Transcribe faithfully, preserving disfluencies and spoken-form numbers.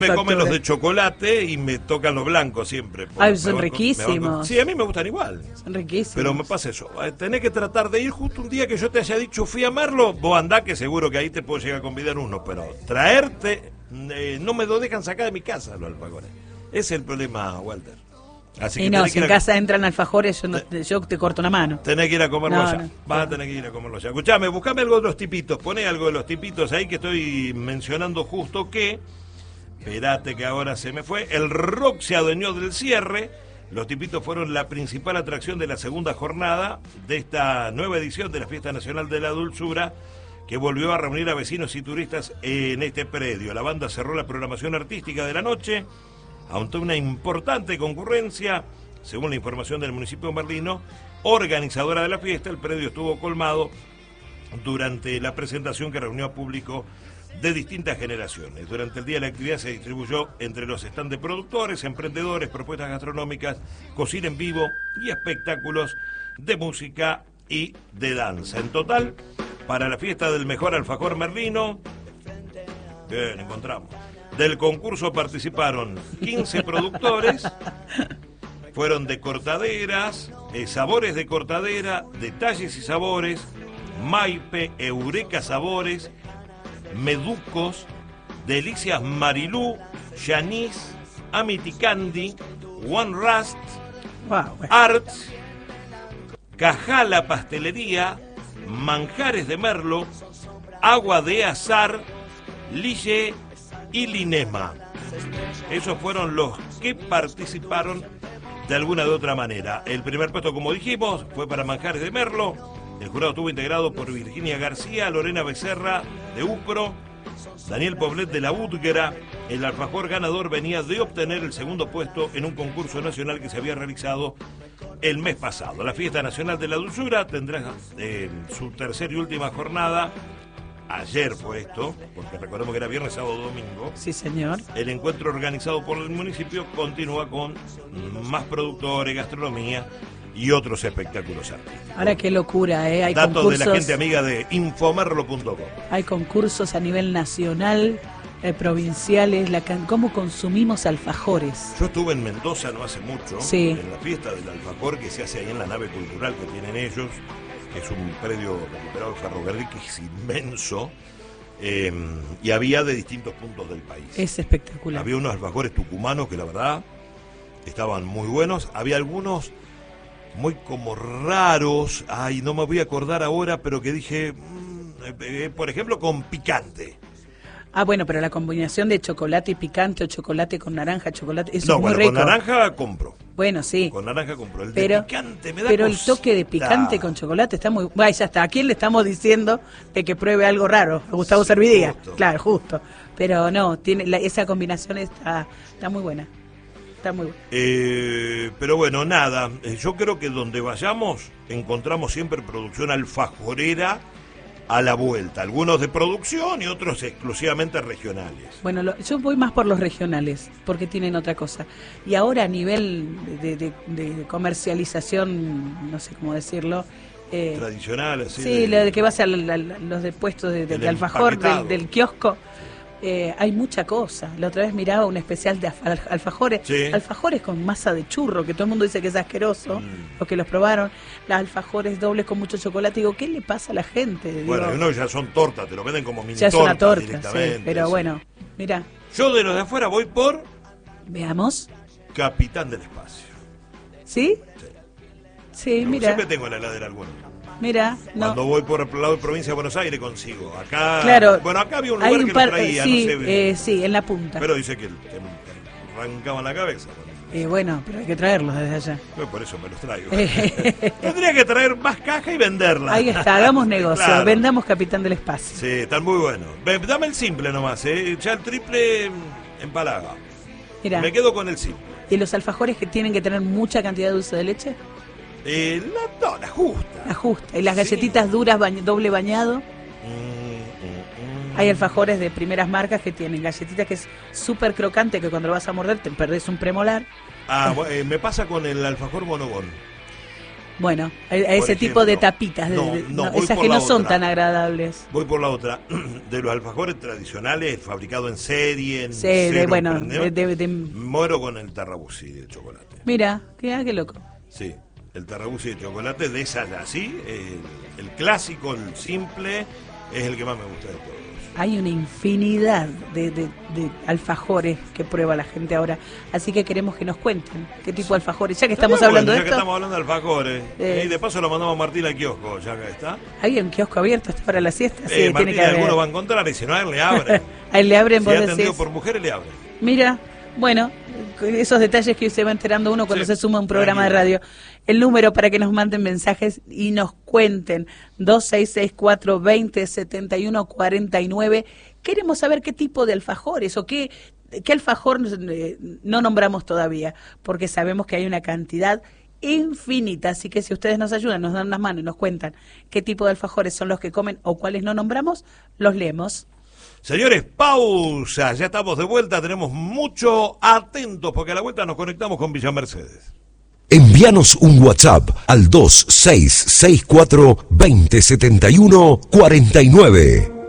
Me comen los de chocolate y me tocan los blancos siempre. Ay, son riquísimos. Sí, a mí me gustan igual. Son riquísimos. Pero me pasa eso. Tenés que tratar de ir justo un día que yo te haya dicho fui a Merlo. Vos andá, que seguro que ahí te puedo llegar a convidar uno. Pero traerte, eh, no me lo dejan sacar de mi casa los alfajores. Ese es el problema, Walter. Así y que no, si en a... casa entran alfajores, yo, no, yo te corto una mano. Tenés que ir a comerlo no, allá. No, Vas no. a tener que ir a comerlo allá. Escuchame, buscame algo de los tipitos. Poné algo de los tipitos ahí que estoy mencionando justo que... Esperate que ahora se me fue. El rock se adueñó del cierre. Los tipitos fueron la principal atracción de la segunda jornada de esta nueva edición de la Fiesta Nacional de la Dulzura, que volvió a reunir a vecinos y turistas en este predio. La banda cerró la programación artística de la noche ante una importante concurrencia. Según la información del municipio de Merlino, organizadora de la fiesta, el predio estuvo colmado durante la presentación que reunió a público de distintas generaciones. Durante el día la actividad se distribuyó entre los stands de productores, emprendedores, propuestas gastronómicas, cocina en vivo y espectáculos de música y de danza. En total, para la fiesta del mejor alfajor merlino, bien, encontramos, del concurso participaron quince productores, fueron de cortaderas, eh, sabores de cortadera, detalles y sabores, Maipe, Eureka Sabores, Meducos, Delicias Marilú, Yanis, Amity Candy, One Rust, wow, bueno. Arts, Cajala Pastelería, Manjares de Merlo, Agua de Azar, Lille y Linema. Esos fueron los que participaron de alguna de otra manera. El primer puesto, como dijimos, fue para Manjares de Merlo. El jurado estuvo integrado por Virginia García, Lorena Becerra de Upro, Daniel Poblet de la Útgara. El alfajor ganador venía de obtener el segundo puesto en un concurso nacional que se había realizado el mes pasado. La Fiesta Nacional de la Dulzura tendrá eh, su tercera y última jornada. Ayer fue esto, porque recordemos que era viernes, sábado, domingo. Sí, señor. El encuentro organizado por el municipio continúa con más productores, gastronomía y otros espectáculos artísticos. Ahora qué locura, ¿eh? Hay Datos concursos, de la gente amiga de infomerlo punto com. Hay concursos a nivel nacional, eh, provinciales, la can... cómo consumimos alfajores. Yo estuve en Mendoza no hace mucho, sí. en la fiesta del alfajor que se hace ahí en la nave cultural que tienen ellos, que es un predio recuperado de ferrocarril que es inmenso, eh, y había de distintos puntos del país. Es espectacular. Había unos alfajores tucumanos que la verdad estaban muy buenos, había algunos muy como raros, ay, no me voy a acordar ahora, pero que dije, mmm, eh, por ejemplo, con picante. Ah, bueno, pero la combinación de chocolate y picante o chocolate con naranja, chocolate, eso no, es muy bueno, rico. con naranja compro. Bueno, sí. Con naranja compro. El pero, de picante me da Pero cosita. el toque de picante con chocolate está muy... Ay, ya está. ¿A quién le estamos diciendo de que pruebe algo raro? A Gustavo sí, Servidía. Justo. Claro, justo. Pero no, tiene la, esa combinación está, está muy buena. Está muy buena. Eh, pero bueno, nada. Yo creo que donde vayamos encontramos siempre producción alfajorera a la vuelta. Algunos de producción y otros exclusivamente regionales. Bueno, lo, yo voy más por los regionales, porque tienen otra cosa. Y ahora a nivel de, de, de comercialización, no sé cómo decirlo... Eh, Tradicional, así. Sí, de, lo de que vas a, la, a los de puestos de, de, de alfajor, del, del kiosco. Eh, hay mucha cosa. La otra vez miraba un especial de alfajores, sí. alfajores con masa de churro, que todo el mundo dice que es asqueroso, mm. los que los probaron, las alfajores dobles con mucho chocolate. Digo, ¿qué le pasa a la gente? Bueno, Digo, uno ya son tortas, te lo venden como mini ya es tortas una torta, directamente. sí, pero sí. bueno, mira. Yo de los de afuera voy por... Veamos. Capitán del Espacio. ¿Sí? Sí, sí mira. Siempre tengo en la heladera alguno. Mira, no. Cuando voy por el lado de provincia de Buenos Aires consigo. Acá, claro, bueno, acá había un lugar hay un que par, lo traía, sí, no sé. eh, sí, en la punta. Pero dice que, que, que arrancaban la cabeza. Eh, bueno, pero hay que traerlos desde allá. Pues por eso me los traigo. Tendría que traer más caja y venderla. Ahí está, hagamos negocio, claro. Vendamos Capitán del Espacio. Sí, están muy buenos. Dame el simple nomás, ¿eh? Ya el triple empalaga. Mira. Me quedo con el simple. ¿Y los alfajores que tienen que tener mucha cantidad de dulce de leche? Eh, la, no, la justa. La justa. ¿Y las galletitas sí. duras, bañ doble bañado? Mm, mm, mm. Hay alfajores de primeras marcas que tienen galletitas que es súper crocante, que cuando lo vas a morder te perdés un premolar. Ah, eh, me pasa con el alfajor bonobón. Bueno, a, a ese ejemplo, tipo de tapitas, de, no, de, no, no, voy esas por que la no son otra. tan agradables. Voy por la otra, de los alfajores tradicionales, fabricados en serie, en Sí, de, cero bueno, emprendedor, de, de- de- muero con el tarrabusí de chocolate. mira, qué, ah, qué loco. Sí, el tarrabusí de chocolate, de esas así, el, el clásico, el simple, es el que más me gusta de todos. Hay una infinidad de, de- de alfajores que prueba la gente ahora, así que queremos que nos cuenten qué tipo de alfajores, ya que estamos Estaría hablando bueno, de ya que esto. estamos hablando de alfajores, Eh. y de paso lo mandamos a Martín al kiosco, ya que está. ¿Hay un kiosco abierto hasta para la siesta? Sí, Eh, tiene Martín que haber. alguno va a encontrar, y si no, a él le abren. A él le abren, Si vos es atendido decís. por mujeres, le abren. Mira, bueno, esos detalles que se va enterando uno cuando Sí, se suma a un programa de tranquilo. radio. El número para que nos manden mensajes y nos cuenten, dos seis seis cuatro, veinte, setenta y uno, cuarenta y nueve. Queremos saber qué tipo de alfajores o qué, qué alfajor eh, no nombramos todavía, porque sabemos que hay una cantidad infinita, así que si ustedes nos ayudan, nos dan las manos y nos cuentan qué tipo de alfajores son los que comen o cuáles no nombramos, los leemos. Señores, pausa, ya estamos de vuelta, tenemos mucho atentos, porque a la vuelta nos conectamos con Villa Mercedes. Envíanos un WhatsApp al dos seis seis cuatro, veinte, setenta y uno, cuarenta y nueve.